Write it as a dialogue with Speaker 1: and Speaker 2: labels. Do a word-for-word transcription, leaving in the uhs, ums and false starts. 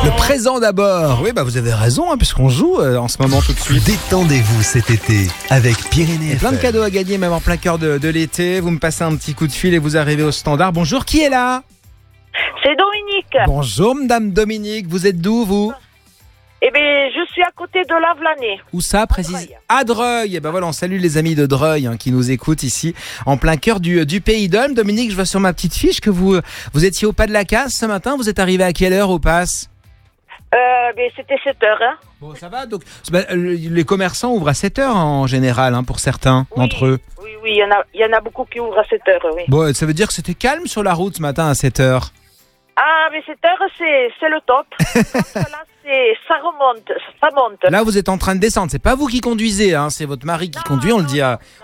Speaker 1: Le présent d'abord. Oui, bah vous avez raison, hein, puisqu'on joue euh, en ce moment tout de suite.
Speaker 2: Détendez-vous cet été avec Pyrénées
Speaker 1: Et plein de
Speaker 2: F M.
Speaker 1: cadeaux à gagner, même en plein cœur de, de l'été. Vous me passez un petit coup de fil et vous arrivez au standard. Bonjour, qui est là?
Speaker 3: C'est Dominique.
Speaker 1: Bonjour, madame Dominique. Vous êtes d'où, vous?
Speaker 3: Eh bien, je suis à côté de Lavelanet.
Speaker 1: Où ça, précise? À Dreuil. Et ben voilà, on salue les amis de Dreuil hein, qui nous écoutent ici, en plein cœur du, du Pays d'Olme. Dominique, je vois sur ma petite fiche que vous, vous étiez au pas de la casse ce matin. Vous êtes arrivé à quelle heure au pass?
Speaker 3: Euh, ben, c'était sept heures. Hein.
Speaker 1: Bon, ça va. Donc, bah, les commerçants ouvrent à sept heures en général, hein, pour certains
Speaker 3: Oui,
Speaker 1: d'entre eux.
Speaker 3: Oui, oui, il y en a, il y en a beaucoup qui ouvrent à sept heures, oui.
Speaker 1: Bon, ça veut dire que c'était calme sur la route ce matin à sept heures.
Speaker 3: Ah, mais sept heures, c'est, c'est le top. Parce que là, c'est, ça remonte, ça monte.
Speaker 1: Là, vous êtes en train de descendre. C'est pas vous qui conduisez, hein, c'est votre mari qui
Speaker 3: Non,
Speaker 1: conduit. On le
Speaker 3: non,
Speaker 1: dit à,